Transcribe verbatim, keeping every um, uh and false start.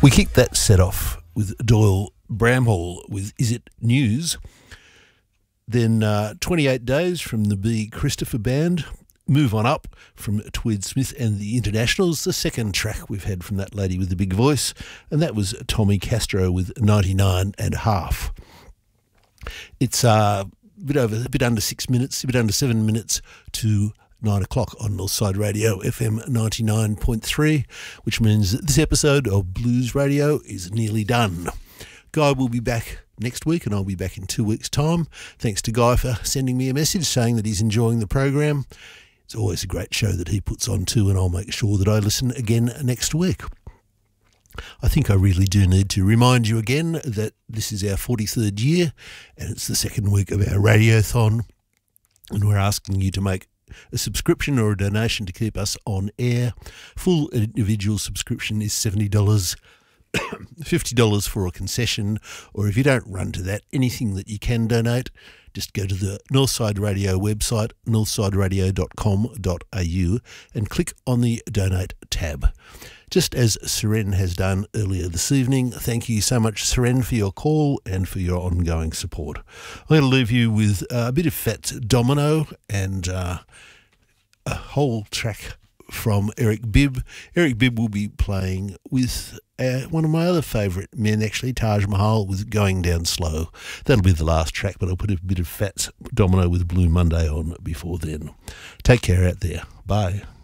We kicked that set off with Doyle Bramhall with Is It News? Then uh, twenty-eight Days from the B. Christopher Band. Move on up from Tweed Smith and the Internationals, the second track we've had from that lady with the big voice, and that was Tommy Castro with ninety-nine and a half. It's uh, a bit over, a bit under six minutes, a bit under seven minutes to nine o'clock on Northside Radio F M ninety-nine point three, which means that this episode of Blues Radio is nearly done. Guy will be back next week and I'll be back in two weeks' time. Thanks to Guy for sending me a message saying that he's enjoying the program. It's always a great show that he puts on too, and I'll make sure that I listen again next week. I think I really do need to remind you again that this is our forty-third year and it's the second week of our radiothon, and we're asking you to make a subscription or a donation to keep us on air. Full individual subscription is seventy dollars, fifty dollars for a concession, or if you don't run to that, anything that you can donate, just go to the Northside Radio website, northside radio dot com dot a u, and click on the Donate tab. Just as Seren has done earlier this evening. Thank you so much, Seren, for your call and for your ongoing support. I'm going to leave you with a bit of Fats Domino and uh, a whole track from Eric Bibb. Eric Bibb will be playing with uh, one of my other favourite men, actually, Taj Mahal, with Going Down Slow. That'll be the last track, but I'll put a bit of Fats Domino with Blue Monday on before then. Take care out there. Bye.